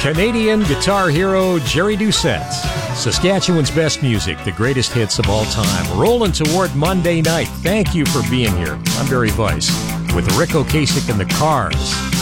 Canadian guitar hero Jerry Doucette. Saskatchewan's best music, the greatest hits of all time. Rolling toward Monday night. Thank you for being here. I'm Barry Weiss with Rick Ocasek and the Cars.